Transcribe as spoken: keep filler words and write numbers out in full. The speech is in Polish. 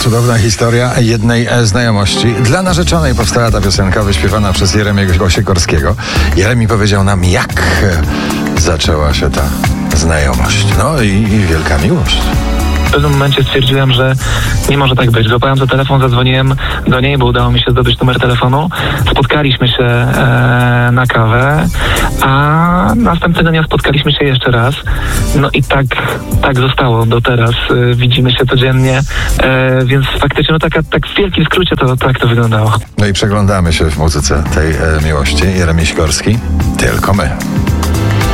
Cudowna historia jednej znajomości. Dla narzeczonej powstała ta piosenka wyśpiewana przez Jeremiego Sikorskiego. Jeremi powiedział nam, jak zaczęła się ta znajomość. No i, i wielka miłość. W pewnym momencie stwierdziłem, że nie może tak być. Złapałem za telefon, zadzwoniłem do niej, bo udało mi się zdobyć numer telefonu. Spotkaliśmy się e, na kawę, a następnego dnia spotkaliśmy się jeszcze raz. No i tak, tak zostało do teraz. E, widzimy się codziennie, e, więc faktycznie, no taka, tak w wielkim skrócie to tak to wyglądało. No i przeglądamy się w muzyce tej e, miłości. Jeremi Sikorski, tylko my.